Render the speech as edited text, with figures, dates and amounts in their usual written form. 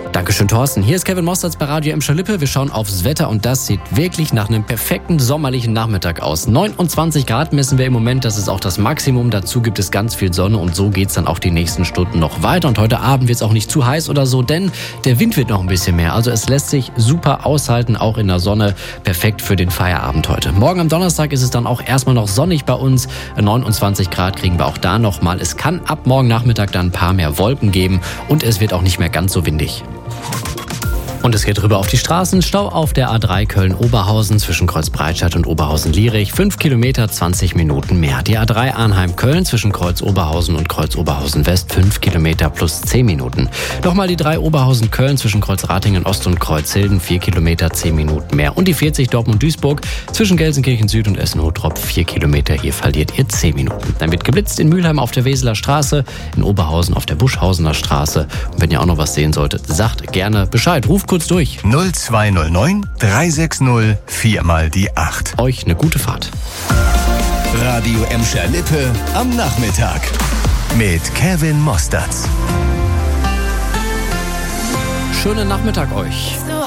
Dankeschön, Thorsten. Hier ist Kevin Mosterz bei Radio Emscher Lippe. Wir schauen aufs Wetter und das sieht wirklich nach einem perfekten sommerlichen Nachmittag aus. 29 Grad messen wir im Moment, das ist auch das Maximum. Dazu gibt es ganz viel Sonne und so geht's dann auch die nächsten Stunden noch weiter. Und heute Abend wird es auch nicht zu heiß oder so, denn der Wind wird noch ein bisschen mehr. Also es lässt sich super aushalten, auch in der Sonne. Perfekt für den Feierabend heute. Morgen am Donnerstag ist es dann auch erstmal noch sonnig bei uns. 29 Grad kriegen wir auch da nochmal. Es kann ab morgen Nachmittag dann ein paar mehr Wolken geben und es wird auch nicht mehr ganz so windig. Und es geht rüber auf die Straßen. Stau auf der A3 Köln-Oberhausen zwischen Kreuz-Breitscheid und Oberhausen-Lierich. 5 Kilometer, 20 Minuten mehr. Die A3 Arnheim-Köln zwischen Kreuz-Oberhausen und Kreuz-Oberhausen-West. 5 Kilometer plus 10 Minuten. Nochmal die 3 Oberhausen-Köln zwischen Kreuz-Ratingen-Ost und Kreuz-Hilden. 4 Kilometer, 10 Minuten mehr. Und die 40 Dortmund-Duisburg zwischen Gelsenkirchen-Süd und Essen-Hottrop. 4 Kilometer. Hier verliert ihr 10 Minuten. Dann wird geblitzt in Mülheim auf der Weseler Straße, in Oberhausen auf der Buschhausener Straße. Und wenn ihr auch noch was sehen solltet, sagt gerne Bescheid. Ruft kurz durch. 0209 360 4 mal die 8. Euch eine gute Fahrt. Radio Emscher Lippe am Nachmittag mit Kevin Mosterz. Schönen Nachmittag euch.